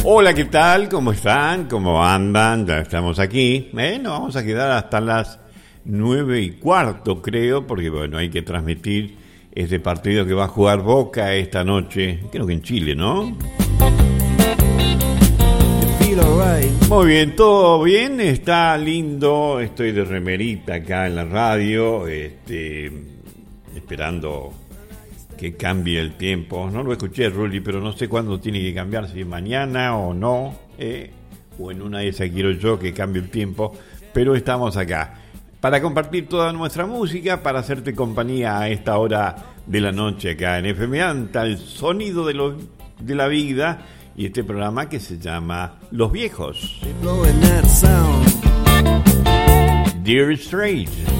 Hola, ¿qué tal? ¿Cómo están? ¿Cómo andan? Ya estamos aquí. Nos vamos a quedar hasta las 9:15, creo, porque bueno, hay que transmitir este partido que va a jugar Boca esta noche. Creo que en Chile, ¿no? Muy bien, todo bien, está lindo. Estoy de remerita acá en la radio, esperando que cambie el tiempo. No lo escuché, Rulli, pero no sé cuándo tiene que cambiar, si mañana o no, o en una de esas quiero yo que cambie el tiempo, pero estamos acá para compartir toda nuestra música, para hacerte compañía a esta hora de la noche acá en FM Anta, el sonido de la vida, y este programa que se llama Los Viejos. Dire Straits.